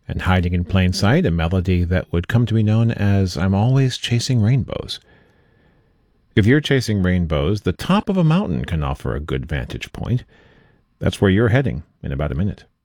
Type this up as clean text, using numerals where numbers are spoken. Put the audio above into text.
and hiding in plain sight, a melody that would come to be known as I'm Always Chasing Rainbows. If you're chasing rainbows, the top of a mountain can offer a good vantage point. That's where you're heading in about a minute.